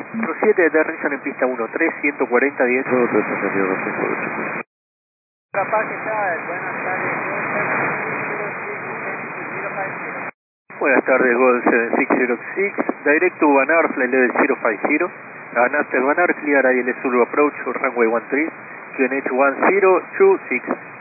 7 aterrizan en pista 1-3, 140, 10. Todo 3 entendido, 258. Buenas tardes, Gol 7606, direct to Banar, flight level 050, after Banar, clear ILS Zulu approach, runway 13, QNH 1026.